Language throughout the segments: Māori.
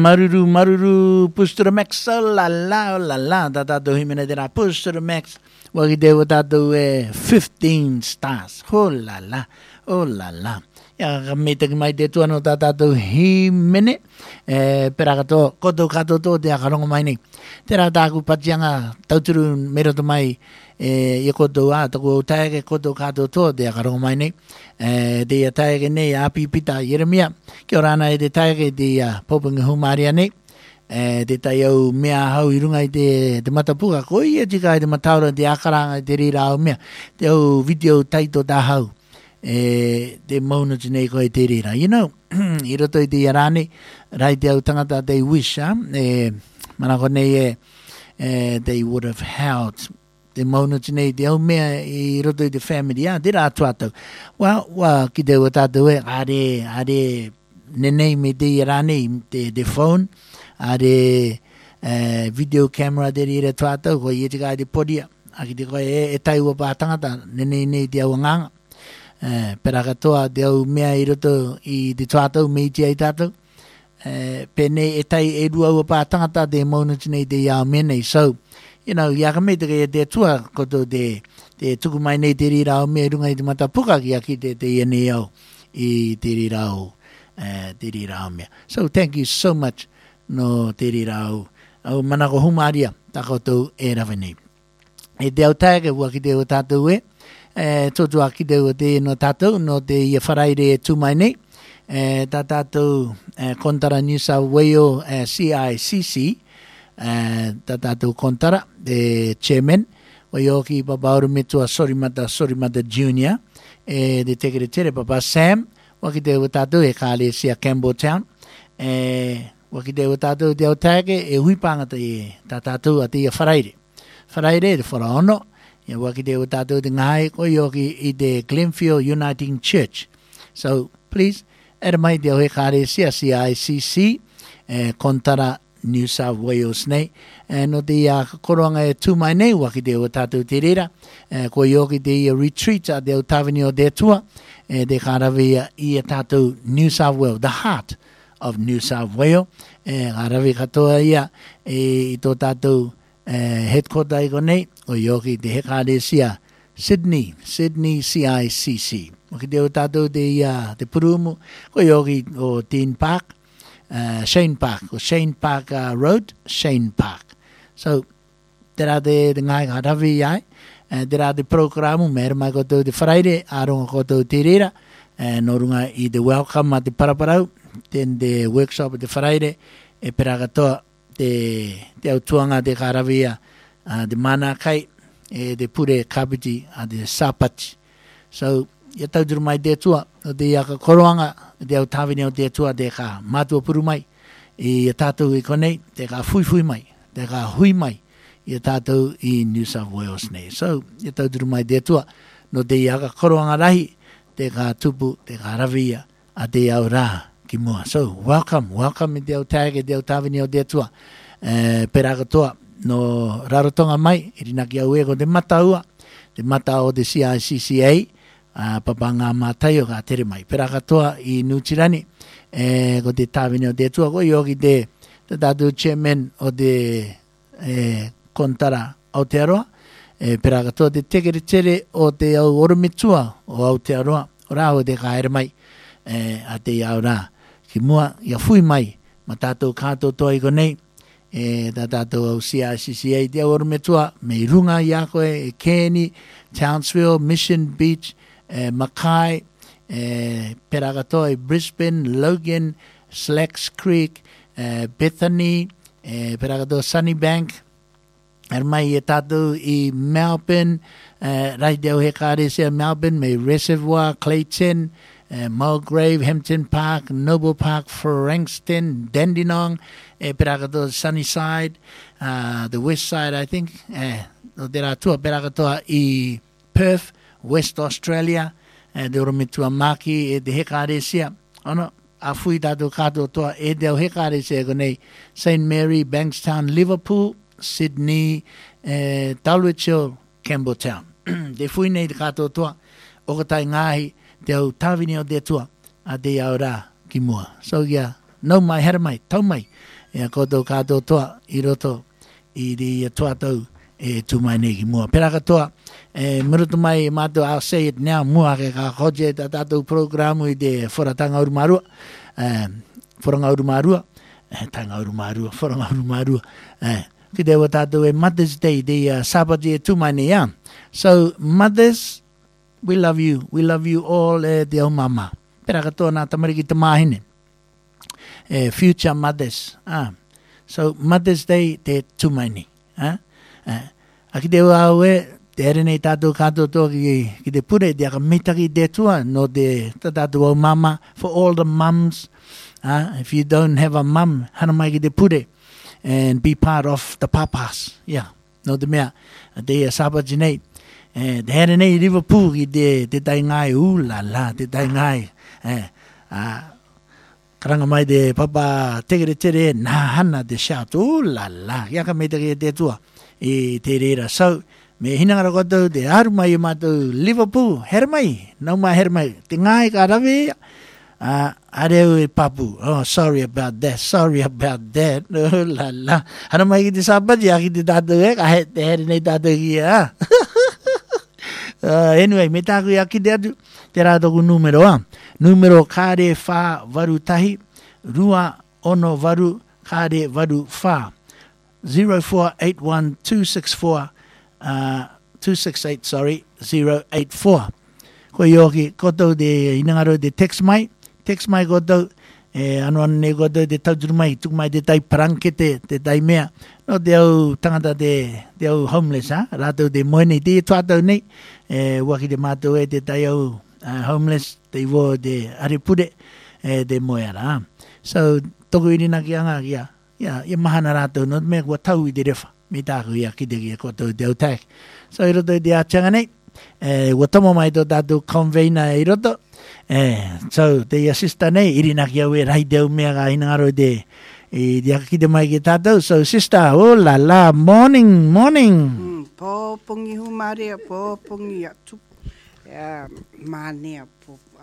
Maruru, maruru, push to the max, la la la la, tatato himene de la push to the max. Wagi devo tato 15 stars. Oh la la, oh la la. Ya kamita kimai de tuano tatato himene. Perakato, koto kato to de akarongo maini. Tera taku patianga tauturu mero to mai. Ia koto a toko taege koto kato to de akarongo maini. De ia taege ne api pita Yeremia. Kia orana e de taege de popunga humaria ne. Te tai au mea hau I runga I te matapuka. Ko ia tika I te mataura te akaranga I te rira au mea. Te au video taito ta hau. Te mauna tinei koe te rira. You know, I roto I te arane, rai te au tangata they wish, manako nei they would have held. Te mauna tinei te au mea I roto I te family, te rā tuatau. Wa ki te o tātou are nenei me te arane, te phone, are video camera te rira tuatau, ko I te kai te podia, aki te koe e tai ua pātangata, nenei te au nganga. Pera katoa te au mea I roto I te tuatau me I te ai tātou. Pene e tai e rua ua pātangata te mauna tinei te iau menei. So, you know, ia ka mei te kai te tua koto te tuku mai nei te rira au mea runga I te matapuka ki aki te iene au I te rira au mea. So, thank you so much no te rira au manako humaria takotou e rawene. E te au tae ke ua ki te o tātou totua ki te o te no tātou no te ia wharaire e tūmai nei. Tā tātou kontara New South Wales CICC, tā tātou kontara, the chairman, wai oki papa auru metua Sorimata Junior, de tekere tere papa Sam, waki te o tātou e kāle sia Campbelltown, waki te o tātou te au tāke e huipangata tā tātou a te ia wharaire. Wharaire te wharaono, ia waki te o tātou te ngai, koi oki I te Glenfield Uniting Church. So, please, era mai te ohe kāre sia CICC, kontara New South Wales nei. No te ia koroanga e tūmai nei, waki te o tātou te rera, koi oki te ia retreat a te o tawini o te tua, te kārawea I a tātou New South Wales, the heart of New South Wales. Kārawe katoa ia, I tō tātou headquarter I konei, o yoki te hekare sia Sydney CICC. Waki te o tātou te purumu, ko yoki o Dean Park, Shane Park Road, Shane Park. So, te rā te ngai harawi iai, te rā te programu, mera mai kotou te Friday, aronga kotou te rera, no runga I te welcome a te paraparau, then the workshop te Friday, e pera katoa, te au tuanga te karawia te mana kai te pure kapiti a te sapati. So, ia tauturu mai te tua, o te ia ka koroanga, te au tawini o te tua te ka mātua puru mai, ia tātou I konei, te ka fui mai, te ka hui mai, ia tātou I New South Wales nei. So, ia tauturu mai te tua, no te ia ka koroanga rahi, te ka tupu, te ka rawia, a te au rā. So, welcome I te au tāke, te au tāwini o te tua. Pera katoa, no rarotonga mai, irina ki au ego te mata o te CICCA, papa ngā mātai o ka tere mai. Pera katoa I Nutirani, ko te tāwini o te tua, ko ioki te tātou chairman o te kontara Aotearoa, pera katoa te tekere tere o te au oromitua o Aotearoa, o rā o te kaere mai, a te iau rā. Ki mua, ia fui mai, ma tātou kātou toa I konei, tā tātou au CICCA, te au orometua, me runga I a koe, Kenny, Townsville, Mission Beach, Mackay, pera katoa I Brisbane, Logan, Slacks Creek, Bethany, pera katoa Sunnybank, mai tātou I Melbourne, rai te au he kāre sea Melbourne, me Reservoir, Clayton, Mulgrave, Hampton Park, Noble Park, Frankston, Dandenong, Perakato Sunnyside, the west side, I think. There are two Perakatoa I Perth, West Australia, the Oromitua Maki, the Hekaresia. Ono, a fui tātou kātou toa, e te au Hekaresia konei, St. Mary, Bankstown, Liverpool, Sydney, Dulwich Hill, Campbelltown. Te fui nei te kātou toa, o katai ngāhi, te au tāwini o te tua, a te au rā ki mua. So, yeah, nau mai, hera mai, tau mai, Ia koto kato toa I roto I di toa tau tumai neki mua. Pera katoa, murutu mai mātou, I'll say it now, mua ke ka hoje ta tātou programu I de whoratanga urumarua, whoranga urumarua, tanga urumarua, whoranga urumarua, ki te wa tātou Mother's Day, the Sabbath tumai ne ia. So, mothers, we love you all, te au mama. Pera katoa nā tamariki te māhine. Future mothers, So, Mother's Day, te tumai ni, Aki te au te ere nei tātou kātou toa ki te pure, te aka mitaki te tua, no te tātou au mama, for all the mums, if you don't have a mum, hana mai ki te pure, and be part of the papas, no te mea, te sabaji nei, te ere nei Liverpool ki te tai ngai, la, te tai ngai, karanga mai te papa tegere tere, nā hana te shout, la, iaka mitaki te tua, te reira. So, me hinangara kotou te aru mai mātou Liverpool, here mai, nau mai here mai, te ngai ka rawe, areu papu, sorry about that, la, hana mai ki te sabaji, ki te tātou ka te here nei tātou ki, anyway, me tāku ki te atu, te rātoku numero kāre whā varu tahi, rua ono varu kāre varu whā, 0481 268 084. Ko yoki koto de inangaro de text mai koto anu ne koto de taujuru mai tuk mai de tai prangkete te tai mea no de au tangata de au homeless rato de moene de tuato nei waki de mato te tai au homeless te wo de aripure de moera. So toku irina ki anga kia ia mahana rato no me ko tau I de refa me tāku ia ki te kia koto te au tak. So I roto I te āchanga nei, wa tomo mai tō tātou convener I roto, so te assista nei, irina ki au rai te au mea ka hinangaro te aka ki te mai ki tātou. So sister, la, morning. Pōpungi humaria, pōpungi atu, mānea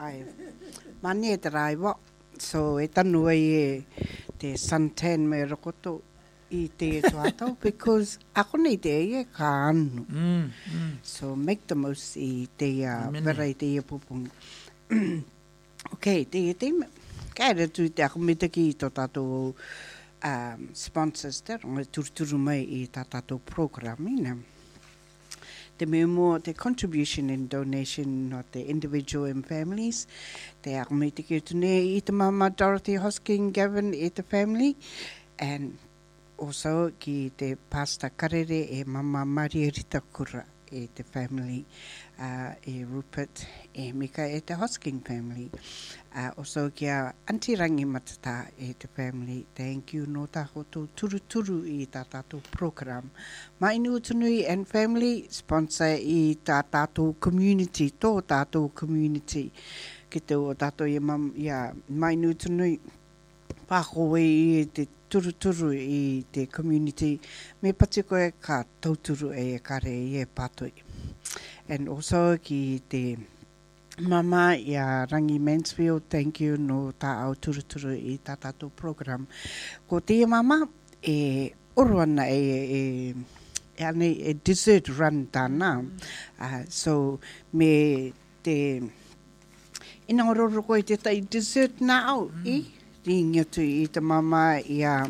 te raiwa. So e tanu ai te suntan me rokoto I te tuatau, because ako nei te ia ka anu. So make the most I te vera I te ia pupungi. Okay, te kaere tu te ako mitaki I tō tātou sponsors te ronga turuturu mai I tā tātou programina. Te memo, te contribution and donation of the individual and families. Te ako mitaki tune I te mama Dorothy Hosking Gavin I te family. And also ki te Pastor Karere e mama Maria Rita Kura e te family, e Rupert e Mika e te Hosking family. Also ki a Auntie Rangi Matata e te family. Thank you no tāko tō turuturu I tā tātou program. Mainu Utunui and family sponsor I tā tātou community, tō tātou community. Ki te o tātou ia Mainu Utunui pākoe I te turuturu I te community, me pati koe ka tauturu e kare I pātoi. And also ki te mama I a Rangi Mansfield, thank you no tā au turuturu I tā tātou program. Ko te mama e oruana e dessert run tāna. So me te inangororo koe te tai dessert nā au ringa tu I te mama I a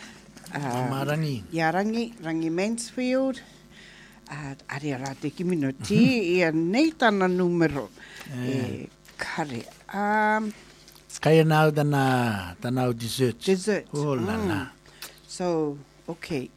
Rangi Mansfield. Ari ara te kimino ti I a nei tana numero kare. Kaya nau tanau dessert. Oh la la. So, okay.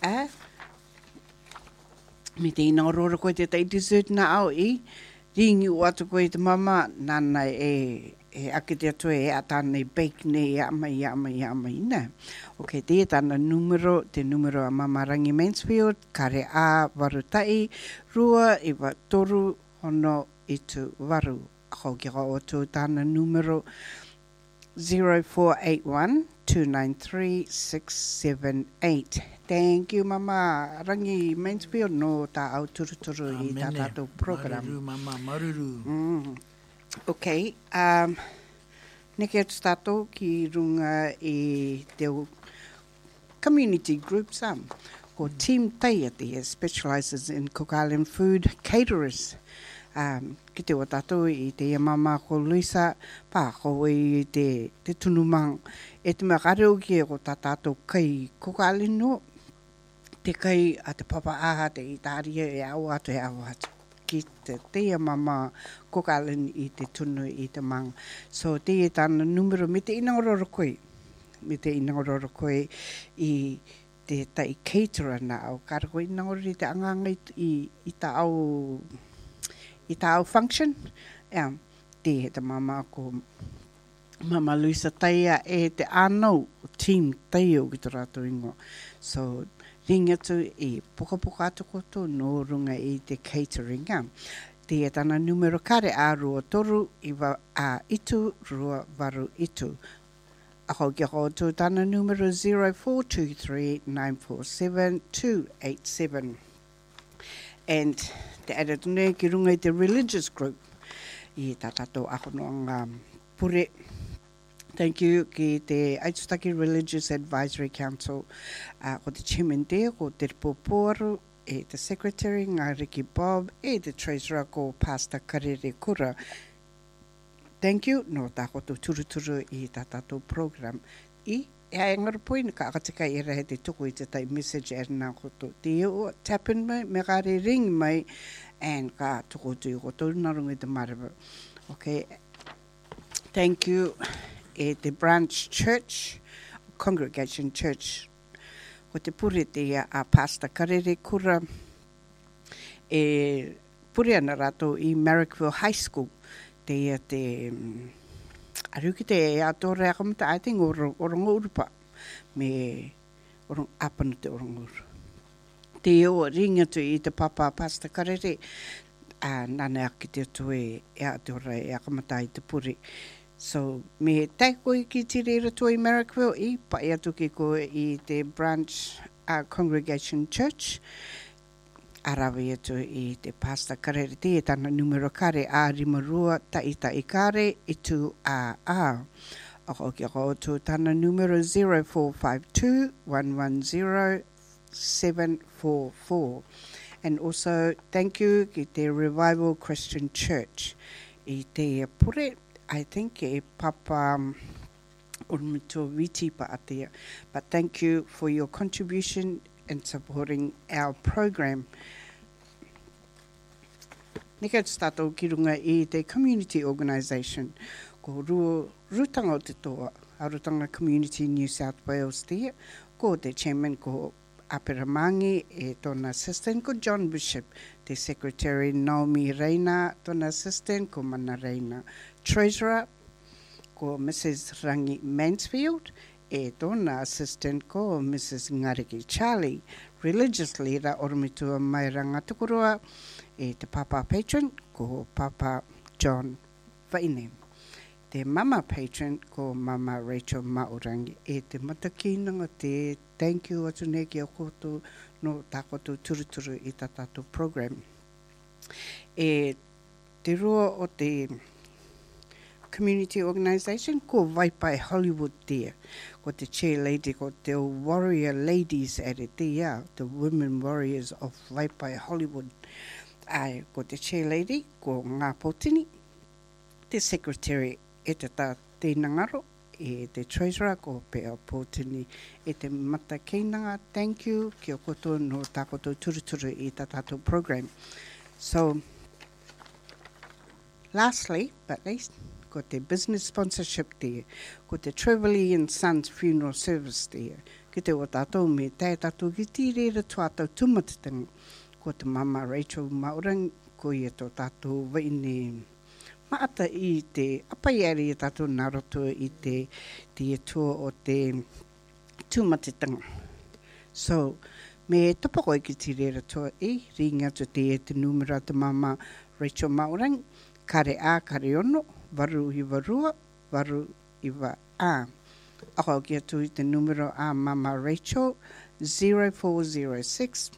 Me te ina ororo koe te tai dessert na au ringi o atu koe te mama nana ake te atu atane bake ne amai na. Okay, te tana numero, te numero a mama Rangi Mansfield, kare a warutai, rua iwa toru hono itu waru. Ako ki o tu tana numero 0481-293-678. Thank you, Mama Rangi Mansfield, no ta au turuturu I ta tātou program. Maruru, Mama, maruru. Okay, neke atu tātou ki runga I te community groups. Ko Team Teia te specialises in Cook Island food caterers. Ki te o tātou I te mama ko Luisa, pā ko I te tunumang. E te mea kareo ki e ko tā tātou kai Cook Island no. Te kai a te papa aha te Itaria e au atu e au atu. Ki te mama Cook Island I te tunu I te mang. So te e tāna numero me te inauroro koe. Me te inauroro koe I te tai caterer na au. Kara koe inauroro I te anganga I ta au function. Te he te mama ko Mama Luisa Teia e te anau team Teio ki te rātou ingo. So ringa tu I poka atu koto no runga I te catering. Te e tana numero kare a rua toru iwa a itu rua varu itu. Ako ki ako tu tana numero 0423947287. And te aratune ki runga I te religious group. I tatato ako noang pure. Thank you ki te Aitutaki Religious Advisory Council. Ko te chairman te, ko te poporu, e te secretary, ngā Ricky Bob, e te treasurer ko Pastor Karere Kura. Thank you, no tāko tō turuturu I tātātou program. E ngara poi ka akatika I rehe te tuku I te tai message e rina koto. Te o tap in mai, me kare ring mai, and ka tuku tu I koto narunga te marawa. Okay, thank you. E te branch church, congregation church. Ko te pure te a Pastor Karere Kura. E pure ana rato I Marrickville High School. Te aruki te atore akamata I think orongo urupa. Me orong apanu te orongo uru. Te o ringa tu I te papa Pastor Karere. Nana aki te tue e atore akamata I te pure. So, me tai koe ki te reira toi Marrickville I pai atu ki koe I te branch congregation church. Arawe atu I te Pastor Karere te e tana numero kare a rimarua ta I kare I tu a. Ako ki ako tu tana numero 0452110744. And also, thank you ki te Revival Christian Church. I te pure I think e papa Urmito Viti pa atea. But thank you for your contribution and supporting our program. Nika tātou ki runga I te community organisation ko Rutanga o te toa, Arutanga Community New South Wales te, ko te chairman ko Apiramangi e tona assistant ko John Bishop, te secretary Naomi Reina, tona assistant ko Mana Reina, treasurer ko Mrs. Rangi Mansfield, e tona assistant ko Mrs. Ngariki Charlie, religious leader Ormitua mai rangatukurua, e te papa patron ko Papa John Vaine. Te mama patron ko Mama Rachel Maurangi, e te matakinanga te thank you atu nei ki a koto no takoto turuturu I tātou program. E te rua o te community organisation ko Vaipai Hollywood te, ko te chair lady ko te warrior ladies ere te the women warriors of Vaipai Hollywood. Ai, ko te chair lady ko Ngā Potini, te secretary e te ngaro, e te treasurer ko Pea Potini, e te mata keinanga, thank you, ki o koto no takoto turuturu I tātou program. So, lastly, but least, ko te business sponsorship te, ko te Trevelyan and Sons Funeral Service te, ki te o tātou me tai tātou ki tīreira tuatau tumatitanga, ko te Mama Rachel Maurang, ko I tō tātou waine maata I te apaiari I tātou naroto I te tua o te tumatitanga. So, me tapako I ki tirera toa ringa tu te numero te Mama Rachel Maurang, kare a kare ono, varu iwa rua, varu iwa a. Ako ki atu I te numero a Mama Rachel, 0406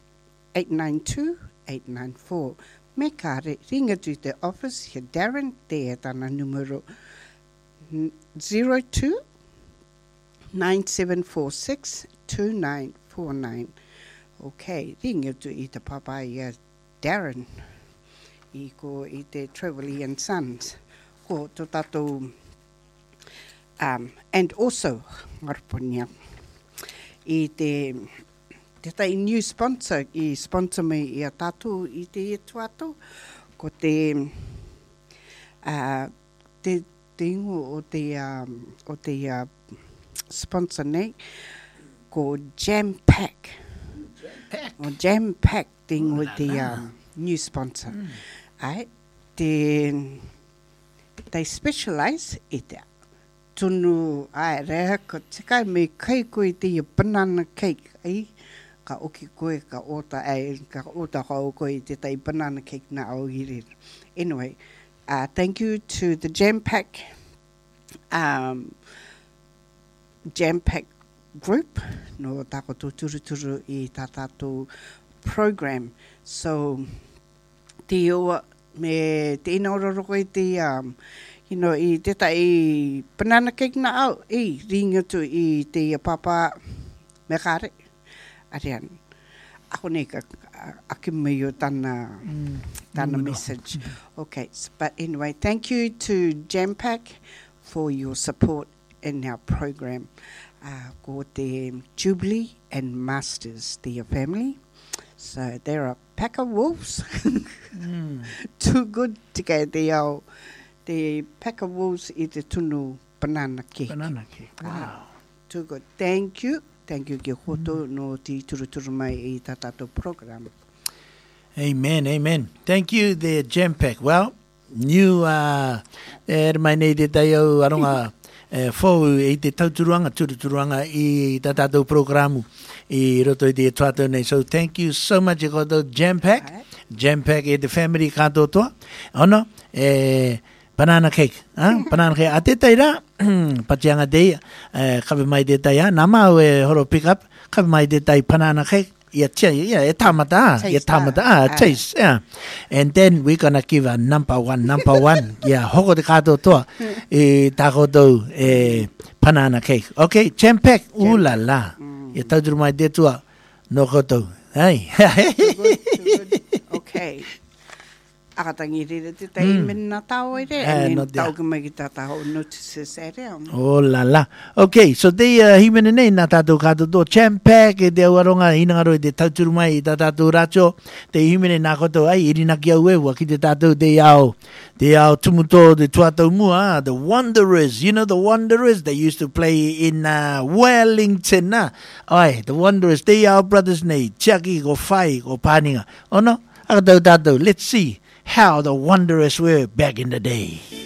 892-894. Me kare, ringa tu te office, he Darren, te tana numero 02-9746-2 2949. Okay, ringa tu i te papa i Darren i ko i te Trevally and Sons ko to tatou and also Ngarponia i te tai new sponsor i sponsor me i a tatou i te tuato ko te ingo o te sponsor nei ko Jam Pack. O Jam Pack thing with the new sponsor. They specialize in that. Tunu rea ko tika me kai koe te banana cake ai ka oki koe ka ota ko koe te tai banana cake na au hiri. Anyway, thank you to the Jam Pack group no tako turu I tātātou program. So te oa me te ina ororoko I te I te tai banana cake na au ringa tu I te papa me kare arian ako nei ka aki mai o tana message. Okay, but anyway, thank you to Jam Pack for your support in our program. Ko te Jubilee and Masters, their family. So they're a pack of wolves. Too good to get the pack of wolves I te tunu banana cake. Banana cake, wow. Too good. Thank you. Thank you ki hoto no ti turu mai I tātātou program. Amen, amen. Thank you, the Jam Pack. Well, new mai nei te tai au aronga fōu I te tauturuanga, turuturuanga I tātātou programu I roto I te tuatou nei. So thank you so much I koto Jam Pack. Right. Jam Pack I te family kātou toa. Ono, banana cake. Banana cake. A te tai rā, patianga dei, kawe mai te tai nā mau horo pick up, kawe mai te tai banana cake. Tamata, taste, yeah. And then we're gonna give a number one. Yeah, hoko te kato toa, takoto, banana cake. Okay, Jam Pack, ooh la la. Tauduru mai te tua, no koto. Hey. Too good. Okay. Akatangi rere te tai mena tau ere, and then tau ka mai ki tātau notices ere. Oh la la. Okay, so te himene nei nā tātou kātou tō Jam Pack te auaronga hinangaro te tauturu mai I tā tātou racho, te himene nā koto ai irina ki au ewa ki te tātou te au tumuto te tuatau mua, the Wanderers, you know the Wanderers, they used to play in Wellington, Oi, the Wanderers, te au brothers nei, Chucky ko Whai ko Pāninga, ono, akatau tātou, let's see how the Wanderers were back in the day.